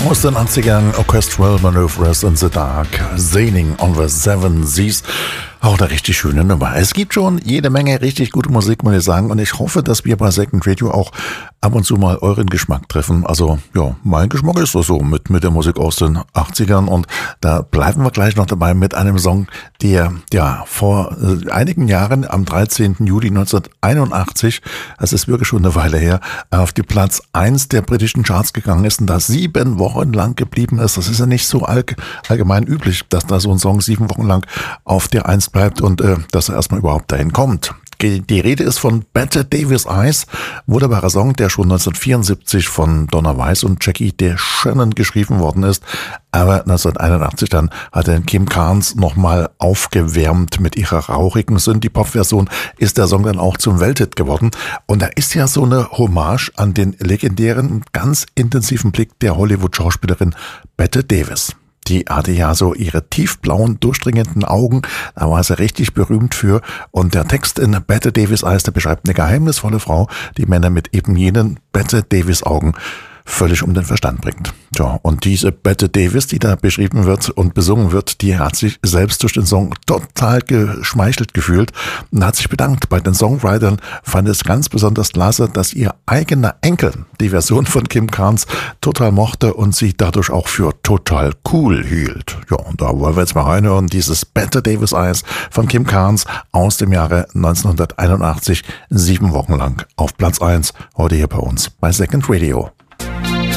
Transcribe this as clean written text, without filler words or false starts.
Aus den 80ern, Orchestral Manoeuvres in the Dark, Sailing on the Seven Seas. Auch eine richtig schöne Nummer. Es gibt schon jede Menge richtig gute Musik, muss ich sagen. Und ich hoffe, dass wir bei Second Radio auch ab und zu mal euren Geschmack treffen. Also, ja, mein Geschmack ist das so mit der Musik aus den 80ern. Und da bleiben wir gleich noch dabei mit einem Song, der, ja, vor einigen Jahren, am 13. Juli 1981, das ist wirklich schon eine Weile her, auf die Platz 1 der britischen Charts gegangen ist und da 7 Wochen lang geblieben ist. Das ist ja nicht so allgemein üblich, dass da so ein Song 7 Wochen lang auf der 1 bleibt und dass er erstmal überhaupt dahin kommt. Die Rede ist von Bette Davis Eyes, wunderbarer Song, der schon 1974 von Donna Weiss und Jackie DeShannon geschrieben worden ist. Aber 1981 dann hat er Kim Carnes nochmal aufgewärmt mit ihrer rauchigen Synthie-Pop-Version, ist der Song dann auch zum Welthit geworden. Und da ist ja so eine Hommage an den legendären, ganz intensiven Blick der Hollywood-Schauspielerin Bette Davis. Die hatte ja so ihre tiefblauen, durchdringenden Augen, da war sie richtig berühmt für. Und der Text in Bette Davis Eyes, der beschreibt eine geheimnisvolle Frau, die Männer mit eben jenen Bette Davis Augen völlig um den Verstand bringt. Tja, und diese Bette Davis, die da beschrieben wird und besungen wird, die hat sich selbst durch den Song total geschmeichelt gefühlt und hat sich bedankt bei den Songwritern, fand es ganz besonders klasse, dass ihr eigener Enkel die Version von Kim Carnes total mochte und sie dadurch auch für total cool hielt. Ja, und da wollen wir jetzt mal reinhören, dieses Bette Davis Eyes von Kim Carnes aus dem Jahre 1981, 7 Wochen lang auf Platz 1, heute hier bei uns bei Second Radio.